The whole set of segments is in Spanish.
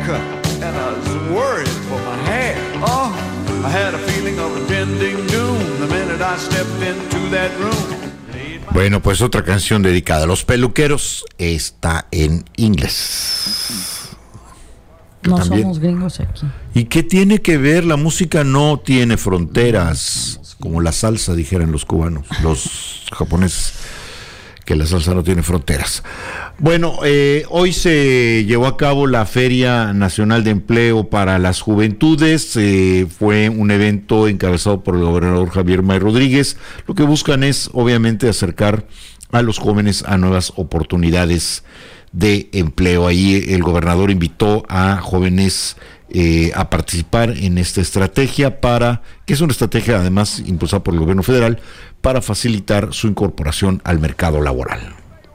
And I was worried for my hair. Oh, I had a feeling of impending doom the minute I stepped into that room. Bueno, pues otra canción dedicada a los peluqueros está en inglés. No también somos gringos aquí. ¿Y qué tiene que ver? La música no tiene fronteras, como la salsa, dijeran los cubanos, los japoneses, que la salsa no tiene fronteras. Bueno, hoy se llevó a cabo la Feria Nacional de Empleo para las Juventudes. Fue un evento encabezado por el gobernador Javier May Rodríguez. Lo que buscan es, obviamente, acercar a los jóvenes a nuevas oportunidades de empleo. Ahí el gobernador invitó a jóvenes a participar en esta estrategia, que es una estrategia además impulsada por el gobierno federal, para facilitar su incorporación al mercado laboral.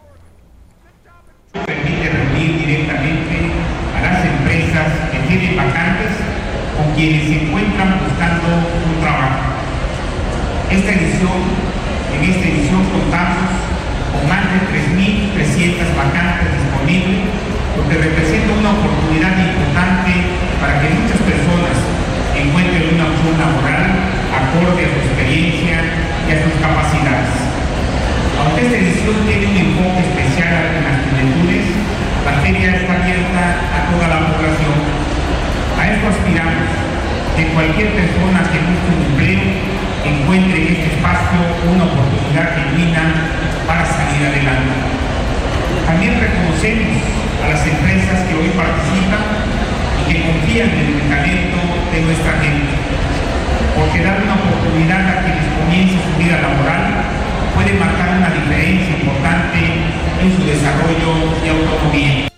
Permite reunir directamente a las empresas que tienen vacantes con quienes se encuentran buscando un trabajo. En esta edición contamos con más de 3.300 vacantes disponibles, lo que representa una oportunidad importante para que muchas personas encuentren una opción laboral acorde a su experiencia y a sus capacidades. Aunque esta edición tiene un enfoque especial en las juventudes, la feria está abierta a toda la población. A esto aspiramos, que cualquier persona que busque un empleo encuentre en este espacio una oportunidad genuina para salir adelante. También reconocemos a las empresas que hoy participan y que confían en el talento de nuestra gente, porque dar una oportunidad a quienes comiencen su vida laboral puede marcar una diferencia importante en su desarrollo y autonomía.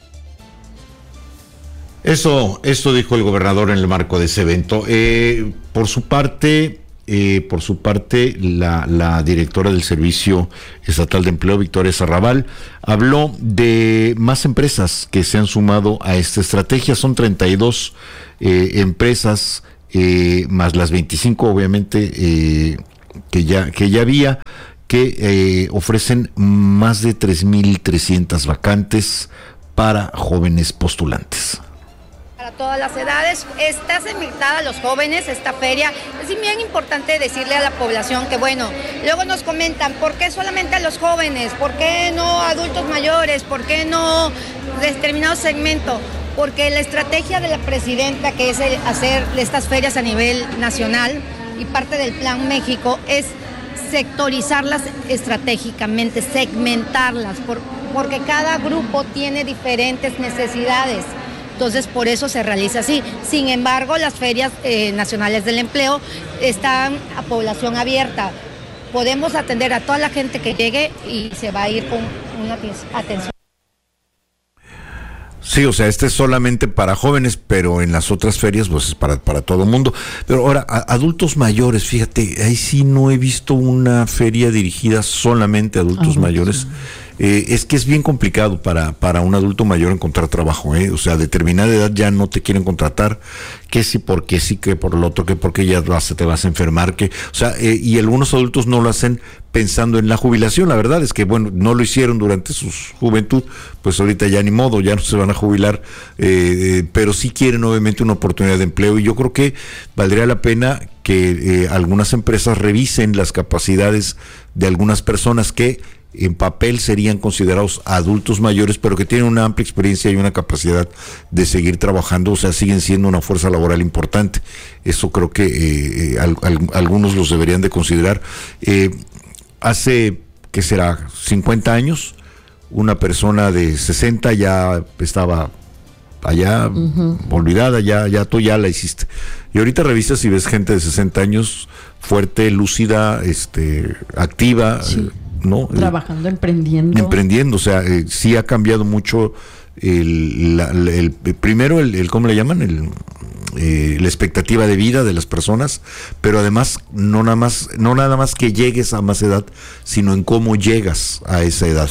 Esto dijo el gobernador en el marco de ese evento. Por su parte, la directora del Servicio Estatal de Empleo, Victoria Sarrabal, habló de más empresas que se han sumado a esta estrategia. Son 32 empresas, más las 25 obviamente que ya había, que ofrecen más de 3.300 vacantes para jóvenes postulantes. Para todas las edades, está segmentada a los jóvenes esta feria. Es bien importante decirle a la población que, bueno, luego nos comentan, ¿por qué solamente a los jóvenes? ¿Por qué no a adultos mayores? ¿Por qué no determinado segmento? Porque la estrategia de la presidenta, que es hacer estas ferias a nivel nacional, y parte del Plan México, es sectorizarlas estratégicamente, segmentarlas, porque cada grupo tiene diferentes necesidades. Entonces, por eso se realiza así. Sin embargo, las ferias nacionales del empleo están a población abierta. Podemos atender a toda la gente que llegue y se va a ir con una atención. Sí, o sea, este es solamente para jóvenes, pero en las otras ferias pues es para todo el mundo. Pero ahora, adultos mayores, fíjate, ahí sí no he visto una feria dirigida solamente a adultos mayores. Es que es bien complicado para un adulto mayor encontrar trabajo, o sea, a determinada edad ya no te quieren contratar, que sí, porque sí, que por lo otro, que porque ya te vas a enfermar, o sea, y algunos adultos no lo hacen pensando en la jubilación. La verdad es que, bueno, no lo hicieron durante su juventud, pues ahorita ya ni modo, ya no se van a jubilar, pero sí quieren obviamente una oportunidad de empleo, y yo creo que valdría la pena que algunas empresas revisen las capacidades de algunas personas que en papel serían considerados adultos mayores, pero que tienen una amplia experiencia y una capacidad de seguir trabajando, o sea, siguen siendo una fuerza laboral importante. Eso creo que algunos los deberían de considerar. Hace, ¿qué será?, 50 años, una persona de 60 ya estaba allá, olvidada, ya tú ya la hiciste. Y ahorita revisas y ves gente de 60 años, fuerte, lúcida, activa, sí. ¿No? Trabajando, emprendiendo, o sea, sí ha cambiado mucho primero ¿cómo le llaman? La expectativa de vida de las personas, pero además no nada más que llegues a más edad, sino en cómo llegas a esa edad.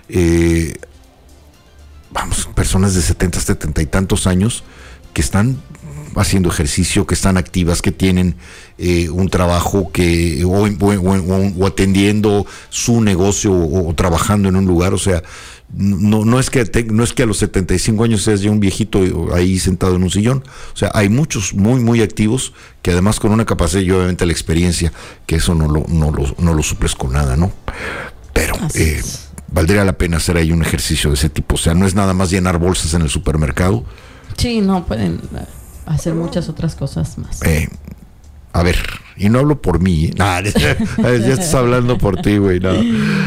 Personas de 70 y tantos años que están haciendo ejercicio, que están activas, que tienen un trabajo o atendiendo su negocio o trabajando en un lugar. O sea, no es que a los 75 años seas ya un viejito ahí sentado en un sillón. O sea, hay muchos muy, muy activos que además con una capacidad y obviamente la experiencia, que eso no lo suples con nada, ¿no? Pero valdría la pena hacer ahí un ejercicio de ese tipo. O sea, no es nada más llenar bolsas en el supermercado. Sí, no, pueden hacer muchas otras cosas más. A ver, y no hablo por mí, ya estás hablando por ti, güey, no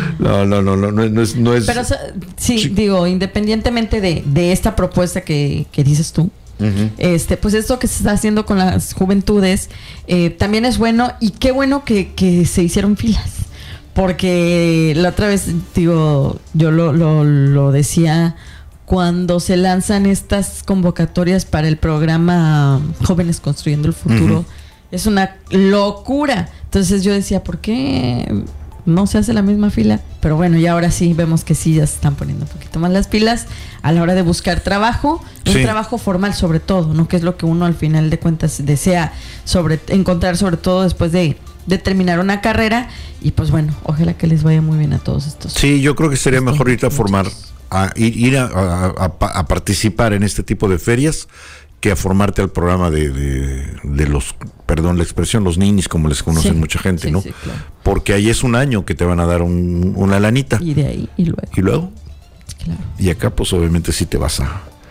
es. Pero sí, digo, independientemente de esta propuesta que dices tú, pues esto que se está haciendo con las juventudes también es bueno, y qué bueno que se hicieron filas, porque la otra vez, digo, yo lo decía cuando se lanzan estas convocatorias para el programa Jóvenes Construyendo el Futuro. Es una locura. Entonces yo decía, ¿por qué no se hace la misma fila? Pero bueno, y ahora sí vemos que sí ya se están poniendo un poquito más las pilas a la hora de buscar trabajo, un trabajo formal sobre todo, ¿no? Que es lo que uno al final de cuentas desea encontrar, sobre todo después de terminar una carrera. Y pues bueno, ojalá que les vaya muy bien a todos estos. Sí, yo creo que sería mejor ir a formar, ir a participar en este tipo de ferias, que a formarte al programa de los, perdón la expresión, los ninis, como les conocen mucha gente, ¿no? Sí, claro. Porque ahí es un año que te van a dar una lanita. Y de ahí, y luego. Claro. Y acá, pues obviamente sí te vas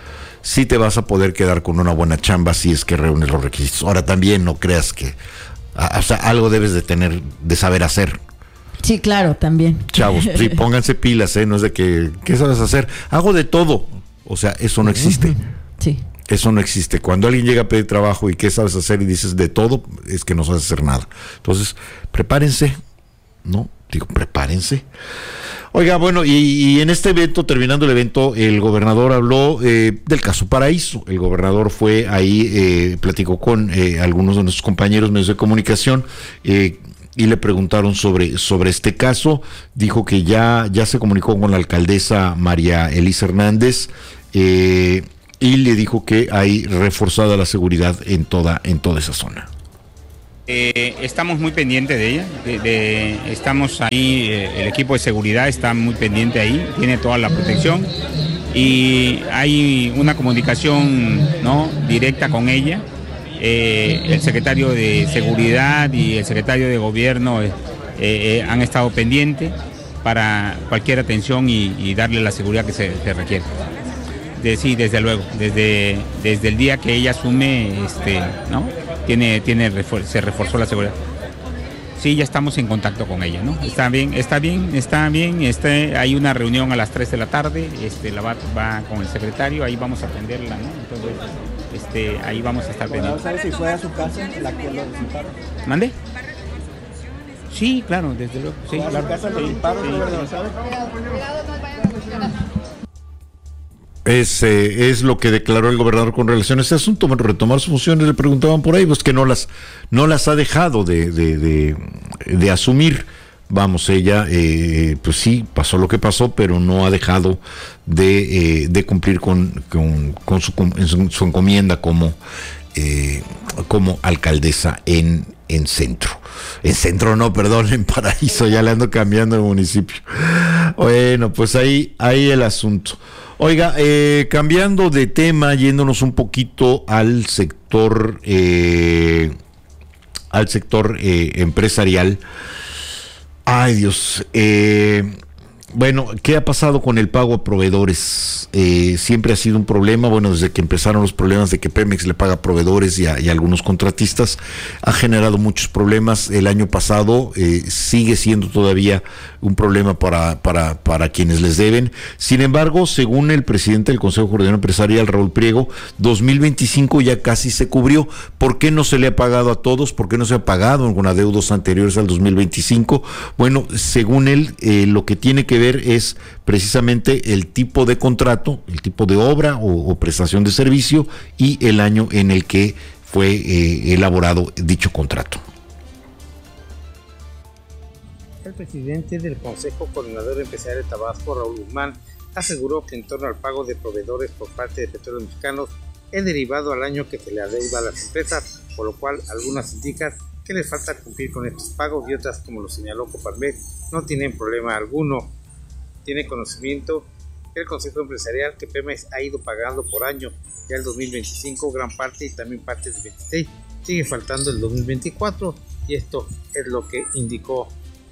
a poder quedar con una buena chamba si es que reúnes los requisitos. Ahora también no creas que, o sea, algo debes de tener, de saber hacer. Sí, claro, también. Chavos, sí, pónganse pilas, no es de que, ¿qué sabes hacer? Hago de todo. O sea, eso no existe. Sí. Eso no existe. Cuando alguien llega a pedir trabajo y qué sabes hacer y dices de todo, es que no sabes hacer nada. Entonces, prepárense, ¿no? Prepárense. Oiga, bueno, y en este evento, terminando el evento, el gobernador habló del caso Paraíso. El gobernador fue ahí, platicó con algunos de nuestros compañeros medios de comunicación, y le preguntaron sobre este caso. Dijo que ya se comunicó con la alcaldesa María Elisa Hernández, y le dijo que hay reforzada la seguridad en toda esa zona. Estamos muy pendientes de ella, estamos ahí, el equipo de seguridad está muy pendiente ahí, tiene toda la protección y hay una comunicación, ¿no?, directa con ella. El secretario de Seguridad y el secretario de Gobierno han estado pendientes para cualquier atención y darle la seguridad que se requiere. Sí, desde luego, desde el día que ella asume, ¿no?, se reforzó la seguridad. Sí, ya estamos en contacto con ella, ¿no? Está bien. Hay una reunión a las 3 de la tarde, va con el secretario, ahí vamos a atenderla, ¿no? Entonces, ahí vamos a estar pendientes. ¿Sabes si fue a su casa la que lo dispararon? ¿Mande? Sí, claro, desde luego. Sí, claro. ¿A su casa lo dispararon, ¿sabes? Es lo que declaró el gobernador con relación a este asunto. Bueno, retomar sus funciones, le preguntaban por ahí, pues que no las ha dejado de asumir. Vamos, ella, pues sí, pasó lo que pasó, pero no ha dejado de cumplir con su encomienda como alcaldesa en Centro. En Centro no, perdón, en Paraíso, ya le ando cambiando de municipio. Bueno, pues ahí el asunto. Oiga, cambiando de tema, yéndonos un poquito al sector empresarial. Ay, Dios. Bueno, ¿qué ha pasado con el pago a proveedores? Siempre ha sido un problema, bueno, desde que empezaron los problemas de que Pemex le paga a proveedores y a algunos contratistas, ha generado muchos problemas. El año pasado sigue siendo todavía un problema para quienes les deben. Sin embargo, según el presidente del Consejo Coordinador Empresarial, Raúl Priego, 2025 ya casi se cubrió. ¿Por qué no se le ha pagado a todos? ¿Por qué no se ha pagado con adeudos anteriores al 2025? Bueno, según él, lo que tiene que ver es precisamente el tipo de contrato, el tipo de obra o prestación de servicio y el año en el que fue elaborado dicho contrato. El presidente del Consejo Coordinador Empresarial de Tabasco, Raúl Guzmán, aseguró que en torno al pago de proveedores por parte de Petróleos Mexicanos es derivado al año que se le adeuda a las empresas, por lo cual algunas indican que les falta cumplir con estos pagos y otras, como lo señaló Coparmex, no tienen problema alguno. Tiene conocimiento el Consejo Empresarial que Pemex ha ido pagando por año ya el 2025, gran parte y también parte del 26. Sigue faltando el 2024 y esto es lo que indicó.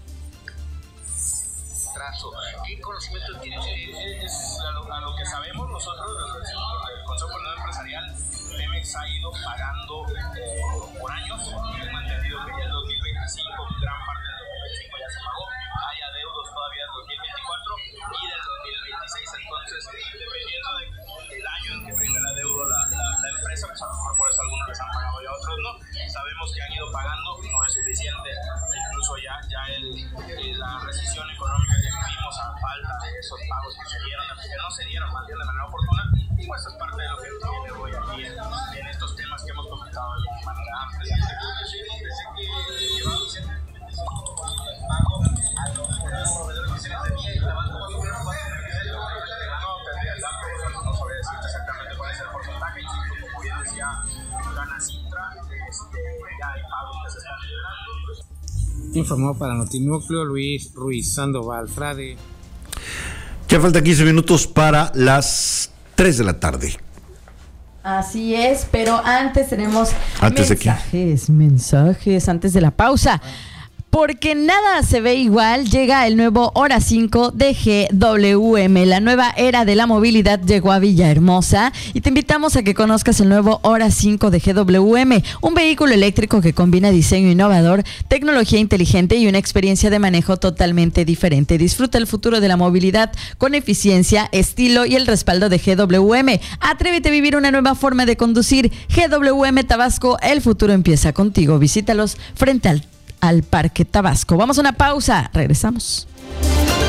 ¿Qué conocimiento tiene usted? A lo que sabemos nosotros, el Consejo Coordinador Empresarial, Pemex ha ido pagando por años. Tengo entendido que ya el 2025, gran parte del 2025 ya se pagó. Hay adeudos todavía del 2024 y del 2026. Entonces, dependiendo del año en que tenga el adeudo la empresa, pues a lo mejor por eso algunos les han pagado y a otros no. Sabemos que han ido pagando, no es suficiente. Incluso ya la recesión económica que vivimos a falta de esos pagos que no se dieron más bien de manera oportuna, pues es parte de lo que tiene hoy aquí en estos temas que hemos comentado de manera amplia. Desde que llevamos el pago a los proveedores que se les debía y Tabasco no tendría el dato, no sabría decirte exactamente cuál es el porcentaje, y como bien decía Gana Sintra, ya hay pagos que se están generando. Informó para Notinúcleo Luis Ruiz Sandoval Frade. Ya faltan 15 minutos para las 3 de la tarde. Así es, pero antes tenemos mensajes antes de la pausa. Porque nada se ve igual, llega el nuevo Hora 5 de GWM. La nueva era de la movilidad llegó a Villahermosa y te invitamos a que conozcas el nuevo Hora 5 de GWM, un vehículo eléctrico que combina diseño innovador, tecnología inteligente y una experiencia de manejo totalmente diferente. Disfruta el futuro de la movilidad con eficiencia, estilo y el respaldo de GWM. Atrévete a vivir una nueva forma de conducir. GWM Tabasco, el futuro empieza contigo. Visítalos frente al Parque Tabasco. Vamos a una pausa, regresamos.